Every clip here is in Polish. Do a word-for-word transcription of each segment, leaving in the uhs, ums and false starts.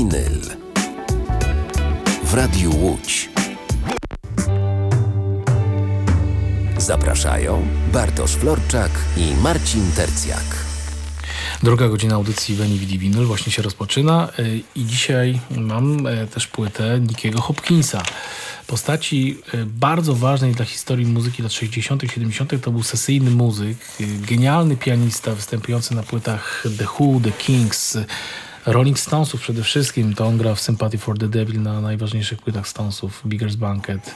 Winyl w Radiu Łódź. Zapraszają Bartosz Florczak i Marcin Tercjak. Druga godzina audycji Veni Vidi Vinyl właśnie się rozpoczyna i dzisiaj mam też płytę Nickiego Hopkinsa. Postaci bardzo ważnej dla historii muzyki lat sześćdziesiątych, siedemdziesiątych. To był sesyjny muzyk, genialny pianista występujący na płytach The Who, The Kings, Rolling Stonesów przede wszystkim. To on gra w Sympathy for the Devil na najważniejszych płytach Stonesów, Beggar's Banquet,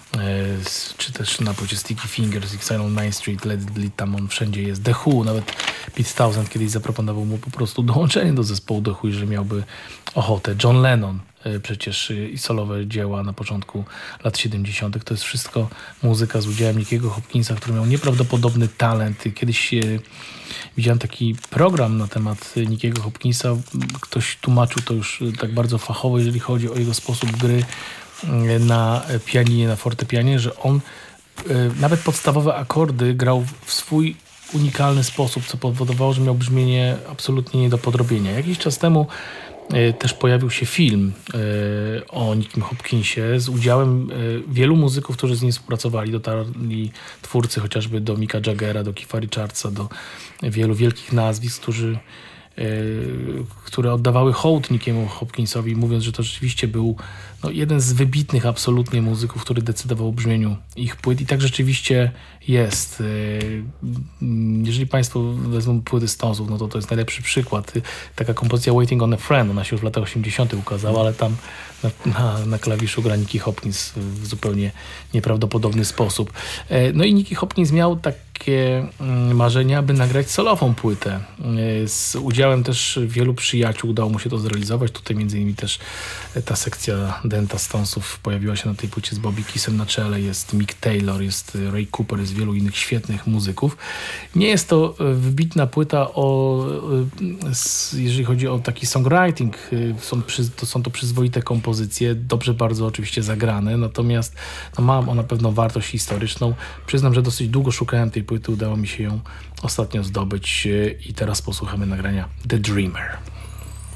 czy też na płycie Sticky Fingers, Exile on Main Street, Let It Bleed, tam on wszędzie jest. The Who, nawet Pete Townshend kiedyś zaproponował mu po prostu dołączenie do zespołu The Who, jeżeli miałby ochotę. John Lennon przecież i solowe dzieła na początku lat siedemdziesiątych. To jest wszystko muzyka z udziałem Nickiego Hopkinsa, który miał nieprawdopodobny talent. Kiedyś e, widziałem taki program na temat Nickiego Hopkinsa. Ktoś tłumaczył to już tak bardzo fachowo, jeżeli chodzi o jego sposób gry na pianinie, na fortepianie, że on e, nawet podstawowe akordy grał w swój unikalny sposób, co powodowało, że miał brzmienie absolutnie nie do podrobienia. Jakiś czas temu też pojawił się film y, o Nickim Hopkinsie z udziałem y, wielu muzyków, którzy z nim współpracowali. Dotarli twórcy chociażby do Micka Jaggera, do Keitha Richardsa, do wielu wielkich nazwisk, którzy, y, które oddawały hołd Nickiemu Hopkinsowi, mówiąc, że to rzeczywiście był no, jeden z wybitnych absolutnie muzyków, który decydował o brzmieniu ich płyt. I tak rzeczywiście jest. Jeżeli Państwo wezmą płyty Stonesów, no to to jest najlepszy przykład. Taka kompozycja Waiting on a Friend, ona się już w latach osiemdziesiątych ukazała, ale tam na, na, na klawiszu gra Nicky Hopkins w zupełnie nieprawdopodobny sposób. No i Nicky Hopkins miał takie marzenia, by nagrać solową płytę. Z udziałem też wielu przyjaciół udało mu się to zrealizować. Tutaj między innymi też ta sekcja Denta Stonesów pojawiła się na tej płycie z Bobby Keysem na czele. Jest Mick Taylor, jest Ray Cooper, jest wielu innych świetnych muzyków. Nie jest to wybitna płyta, o, jeżeli chodzi o taki songwriting. Są, to są to przyzwoite kompozycje, dobrze bardzo oczywiście zagrane, natomiast no, ma ona pewną wartość historyczną. Przyznam, że dosyć długo szukałem tej płyty, udało mi się ją ostatnio zdobyć i teraz posłuchamy nagrania The Dreamer.